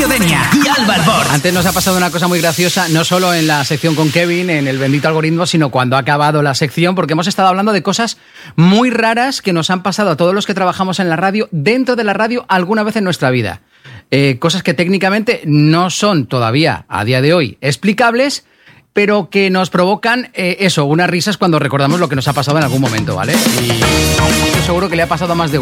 Sergio Denia y Alba Albor. Antes nos ha pasado una cosa muy graciosa, no solo en la sección con Kevin, en el bendito algoritmo, sino cuando ha acabado la sección, porque hemos estado hablando de cosas muy raras que nos han pasado a todos los que trabajamos en la radio, dentro de la radio, alguna vez en nuestra vida. Cosas que técnicamente no son todavía, a día de hoy, explicables, pero que nos provocan unas risas cuando recordamos lo que nos ha pasado en algún momento, ¿vale? Y seguro que le ha pasado a más de